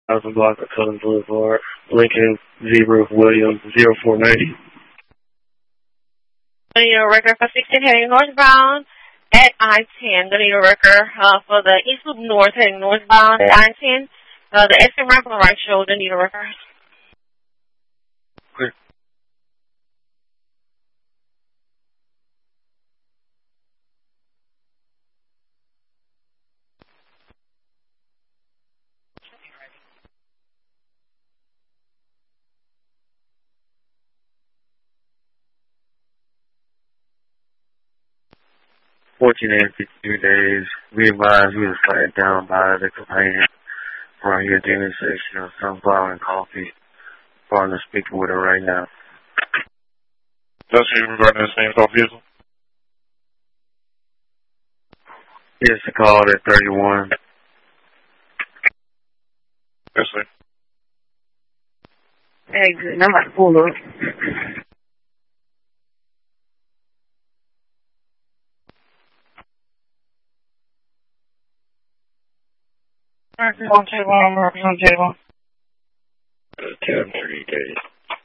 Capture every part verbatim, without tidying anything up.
Thousand block of Southern Boulevard, Lincoln, Zebra, Williams, zero four ninety. Good need a record for sixteen heading northbound at I ten. Good need a record uh, for the East Loop North heading northbound at I ten. Uh, the exit ramp on the right shoulder need a record. Clear. fourteen and fifty-two days. We advise we were flagged down by the complainant for your demonstration of sunflower and coffee. I'm speaking with her right now. Does she regarding the same call vehicle? Yes, I called at thirty-one. Yes, sir. Hey, good. I'm about to pull up. One table, I'm working on table. ten thirty days.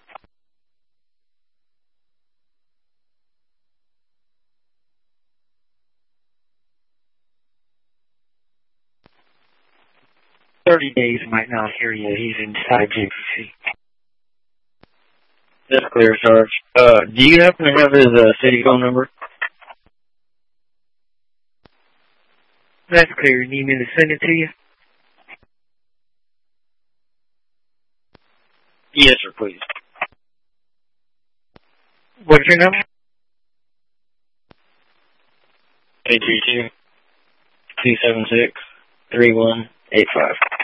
Thirty days might not hear you. He's inside J P C. That's clear, Sarge. Uh, do you happen to have his uh, city phone number? That's clear. You need me to send it to you? Yes, sir, please. What's your number? eight three two, two seven six, three one eight five.